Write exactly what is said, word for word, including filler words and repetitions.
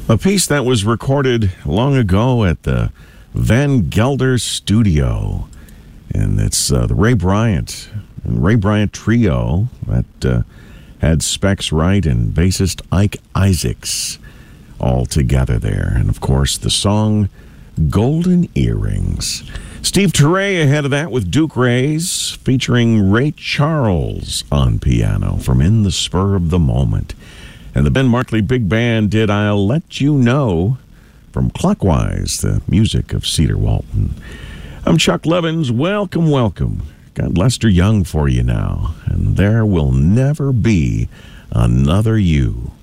A piece that was recorded long ago at the Van Gelder Studio. And it's uh, the Ray Bryant and Ray Bryant Trio that uh, had Specs Wright and bassist Ike Isaacs all together there. And, of course, the song Golden Earrings. Steve Turre ahead of that with Duke Rays, featuring Ray Charles on piano from In the Spur of the Moment. And the Ben Markley Big Band did I'll Let You Know from Clockwise, the music of Cedar Walton. I'm Chuck Levins. Welcome, welcome. Got Lester Young for you now. And There Will Never Be Another You.